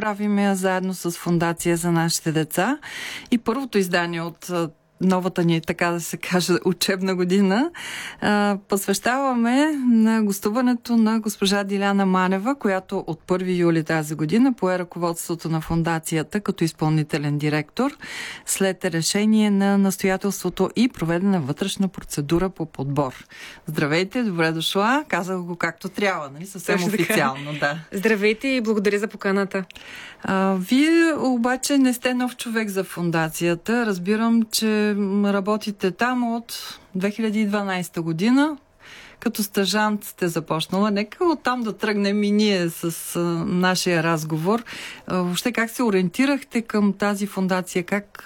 правим заедно с Фондация за нашите деца. И първото издание от новата ни, така да се каже, учебна година, посвещаваме на гостуването на госпожа Диляна Манева, която от 1 юли тази година пое ръководството на фондацията като изпълнителен директор след решение на настоятелството и проведена вътрешна процедура по подбор. Здравейте, добре дошла. Казах го както трябва, нали? Съвсем точно официално, да. Здравейте и благодаря за поканата. Вие обаче не сте нов човек за фондацията. Разбирам, че работите там от 2012 година. Като стажант сте започнала. Нека оттам да тръгнем и ние с нашия разговор. Въобще как се ориентирахте към тази фондация?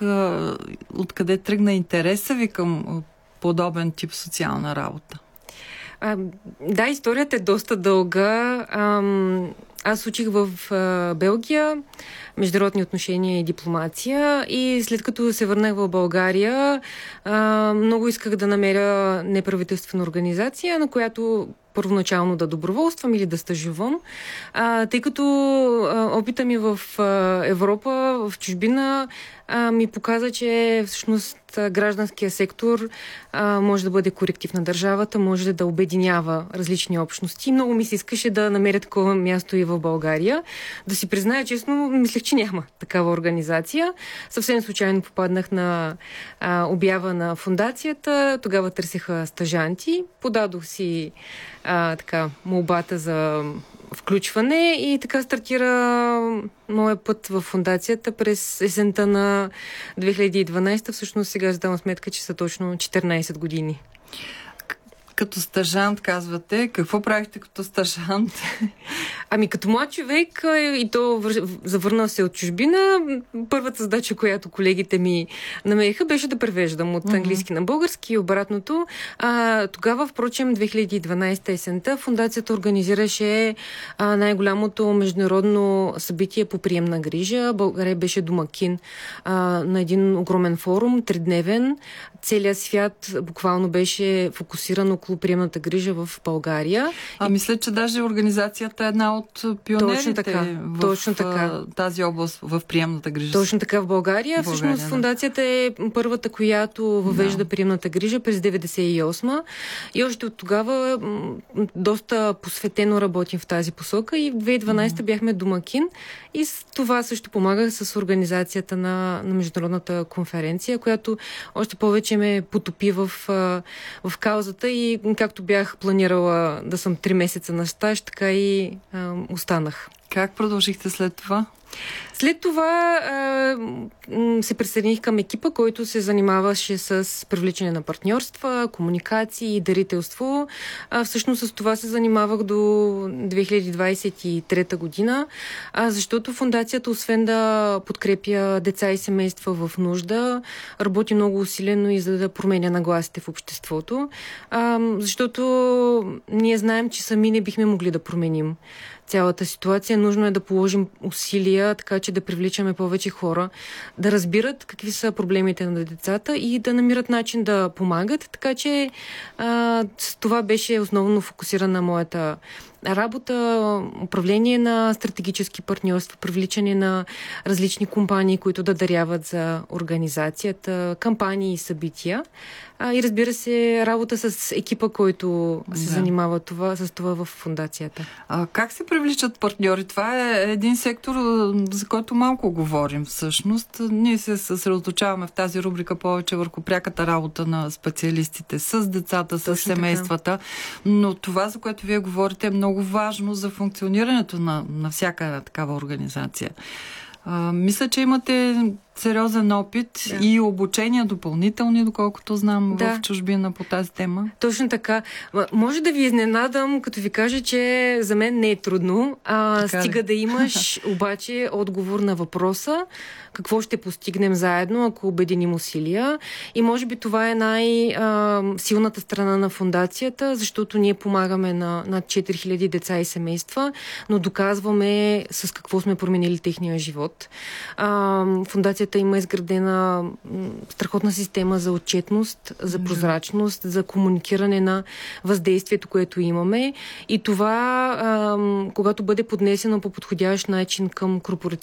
Откъде тръгна интереса ви към подобен тип социална работа? Да, историята е доста дълга. Аз учих в Белгия международни отношения и дипломация и след като се върнах в България, много исках да намеря неправителствена организация, на която първоначално да доброволствам или да стажувам, тъй като опита ми в Европа, в чужбина, ми показа, че всъщност гражданския сектор може да бъде коректив на държавата, може да обединява различни общности. Много ми се искаше да намеря такова място и в България. Да си призная честно, мислех, че няма такава организация. Съвсем случайно попаднах на обява на фондацията. Тогава търсеха стажанти. Подадох си молбата за включване и така стартира моя път в фондацията през есента на 2012. Всъщност сега задавам сметка, че са точно 14 години. Като стажант, казвате. Какво правихте като стажант? Като млад човек и то завърнал се от чужбина, първата задача, която колегите ми намериха, беше да превеждам от английски на български и обратното. Тогава, впрочем, 2012 есента, фондацията организираше най-голямото международно събитие по приемна грижа. България беше домакин на един огромен форум, 3-дневен. Целият свят буквално беше фокусиран около приемната грижа в България. Мисля, че даже организацията е една от пионерите в тази област, в приемната грижа. Точно така в България. Всъщност фондацията е първата, която въвежда приемната грижа през 1998 и още от тогава доста посветено работим в тази посока и в 2012 бяхме домакин и с това също помагах с организацията на международната конференция, която още повече ме потопи в каузата и както бях планирала да съм 3 месеца на стаж, така и останах. Как продължихте след това? След това се присъединих към екипа, който се занимаваше с привличане на партньорства, комуникации и дарителство. Всъщност с това се занимавах до 2023 година, защото фондацията, освен да подкрепя деца и семейства в нужда, работи много усилено и за да променя нагласите в обществото. Защото ние знаем, че сами не бихме могли да променим цялата ситуация. Нужно е да положим усилия, така че да привличаме повече хора, да разбират какви са проблемите на децата и да намират начин да помагат. Така че с това беше основно фокусирана моята работа, управление на стратегически партньорства, привличане на различни компании, които да даряват за организацията, кампании и събития. И разбира се, работа с екипа, който се занимава с това в фондацията. Как се привличат партньори? Това е един сектор, за който малко говорим всъщност. Ние се съсредоточаваме в тази рубрика повече върху пряката работа на специалистите с децата, с семействата. Но това, за което вие говорите, е много важно за функционирането на всяка такава организация. Мисля, че имате сериозен опит и обучения допълнителни, доколкото знам, в чужбина по тази тема. Точно така. Може да ви изненадам, като ви кажа, че за мен не е трудно. Стига да имаш обаче отговор на въпроса какво ще постигнем заедно, ако обединим усилия. И може би това е най-силната страна на фондацията, защото ние помагаме на над 4000 деца и семейства, но доказваме с какво сме променили техния живот. Фондацията има изградена страхотна система за отчетност, за прозрачност, за комуникиране на въздействието, което имаме. И това, когато бъде поднесено по подходящ начин към корпоративната